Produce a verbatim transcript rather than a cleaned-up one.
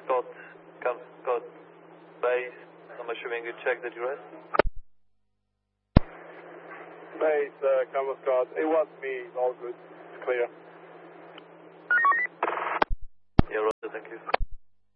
Scott, Combo Scott base, I'm assuming you checked the duress? Base, uh, Combo Scott, it was me, all good, it's clear. Yeah, Roger, thank you.